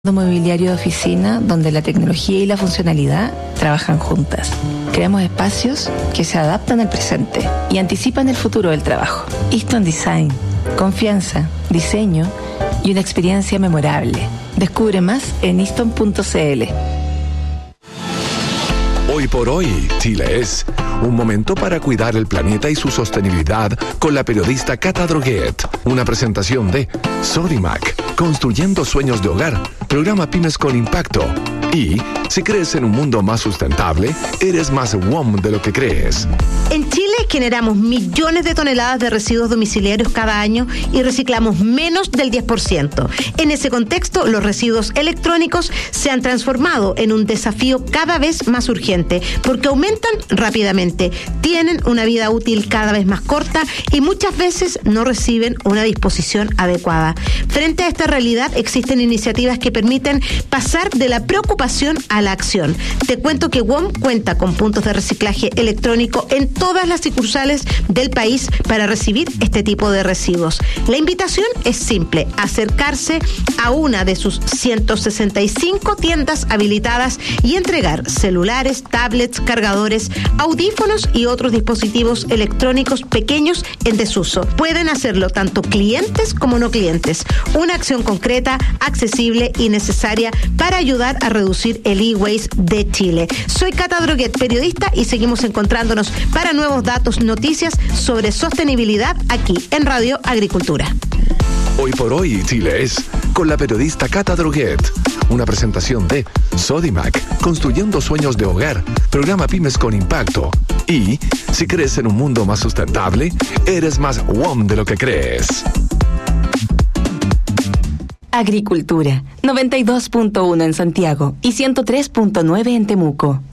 Mobiliario de oficina donde la tecnología y la funcionalidad trabajan juntas. Creamos espacios que se adaptan al presente y anticipan el futuro del trabajo. Easton Design, confianza, diseño y una experiencia memorable. Descubre más en easton.cl. Hoy por hoy, Chile es un momento para cuidar el planeta y su sostenibilidad con la periodista Cata Droguet. Una presentación de Sodimac, construyendo sueños de hogar, programa Pymes con Impacto. Y si crees en un mundo más sustentable, eres más WOM de lo que crees. En Chile generamos millones de toneladas de residuos domiciliarios cada año y reciclamos menos del 10%. En ese contexto, los residuos electrónicos se han transformado en un desafío cada vez más urgente porque aumentan rápidamente, tienen una vida útil cada vez más corta y muchas veces no reciben una disposición adecuada. Frente a esta realidad, existen iniciativas que permiten pasar de la preocupación a la acción. Te cuento que WOM cuenta con puntos de reciclaje electrónico en todas las sucursales del país para recibir este tipo de residuos. La invitación es simple: acercarse a una de sus 165 tiendas habilitadas y entregar celulares, tablets, cargadores, audífonos y otros dispositivos electrónicos pequeños en desuso. Pueden hacerlo tanto clientes como no clientes. Una acción concreta, accesible y necesaria para ayudar a reducir el e-waste de Chile. Soy Cata Droguet, periodista, y seguimos encontrándonos para nuevos datos, noticias sobre sostenibilidad aquí en Radio Agricultura. Hoy por hoy, Chile es con la periodista Cata Droguet. Una presentación de Sodimac, construyendo sueños de hogar, programa Pymes con Impacto. Y si crees en un mundo más sustentable, eres más WOM de lo que crees. Agricultura, 92.1 en Santiago y 103.9 en Temuco.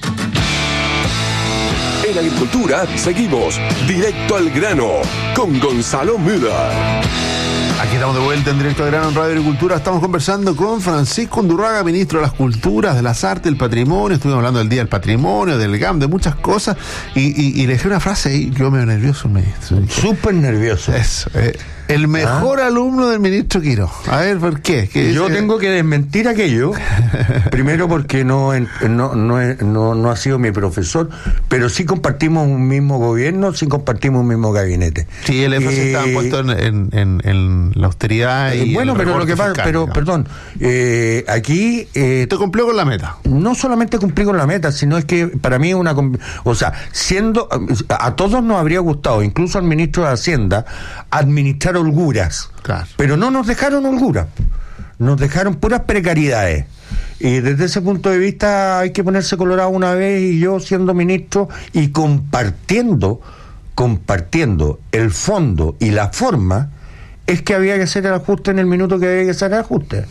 En Agricultura seguimos directo al grano con Gonzalo Müller. Aquí estamos de vuelta en Directo al Grano en Radio Agricultura. Estamos conversando con Francisco Undurraga, ministro de las Culturas, de las Artes, del Patrimonio. Estuvimos hablando del Día del Patrimonio, del GAM, de muchas cosas. Y le dejé una frase ahí, quedó medio nervioso el ministro. Súper nervioso. Eso, el mejor alumno del ministro Quirós. A ver, ¿por qué? Yo tengo que desmentir aquello. Primero porque no ha sido mi profesor, pero sí compartimos un mismo gobierno, sí compartimos un mismo gabinete. Sí, el énfasis estaba puesto en la austeridad y bueno, pero lo que pasa, perdón, aquí te cumplió con la meta. No solamente cumplí con la meta, sino es que para mí siendo a todos nos habría gustado, incluso al ministro de Hacienda, administrar holguras, claro. Pero no nos dejaron holguras, nos dejaron puras precariedades. Y desde ese punto de vista hay que ponerse colorado una vez, y yo siendo ministro y compartiendo el fondo y la forma, es que había que hacer el ajuste en el minuto que había que hacer el ajuste.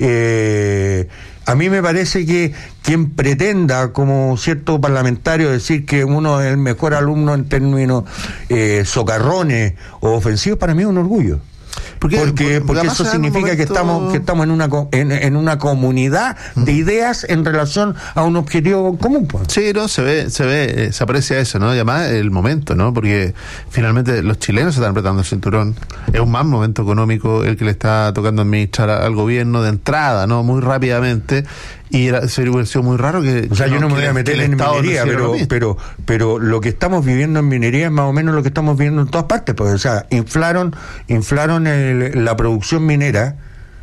A mí me parece que quien pretenda, como cierto parlamentario, decir que uno es el mejor alumno en términos socarrones o ofensivos, para mí es un orgullo. Porque eso significa que estamos en una comunidad de ideas en relación a un objetivo común. Sí, no, se aprecia eso, ¿no? Y además el momento, ¿no? Porque finalmente los chilenos se están apretando el cinturón. Es un mal momento económico el que le está tocando administrar al gobierno de entrada, ¿no? Muy rápidamente. Y se hubiera sido muy raro que... O sea, yo no me voy a meter en minería, pero lo que estamos viviendo en minería es más o menos lo que estamos viviendo en todas partes. Pues, o sea, inflaron la producción minera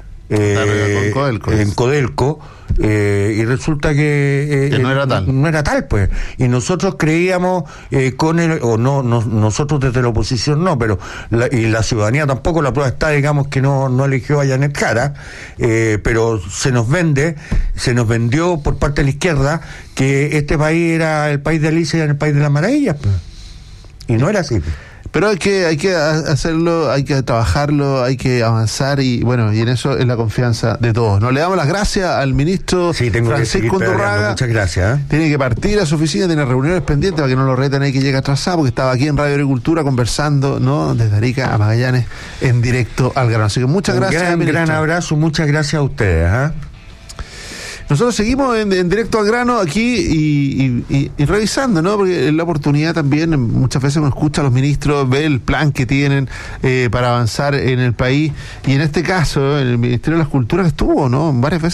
en Codelco, y resulta que no era tal, pues. Y nosotros creíamos nosotros desde la oposición no, pero la ciudadanía tampoco, la prueba está, digamos, que no eligió a Janet Jara, pero se nos vendió por parte de la izquierda que este país era el país de Alicia y el país de las maravillas, pues. Y no era así. Pero hay que hacerlo, hay que trabajarlo, hay que avanzar y en eso es la confianza de todos. Nos le damos las gracias al ministro Francisco Undurraga. Muchas gracias. Tiene que partir a su oficina, tiene reuniones pendientes para que no lo reten ahí que llega atrasado, porque estaba aquí en Radio Agricultura conversando, ¿no? Desde Arica a Magallanes en directo al grano. Así que muchas gracias. Un gran abrazo, muchas gracias a ustedes. Nosotros seguimos en directo al grano aquí y revisando, ¿no? Porque la oportunidad también, muchas veces uno escucha a los ministros, ve el plan que tienen para avanzar en el país, y en este caso, el Ministerio de las Culturas estuvo, ¿no? Varias veces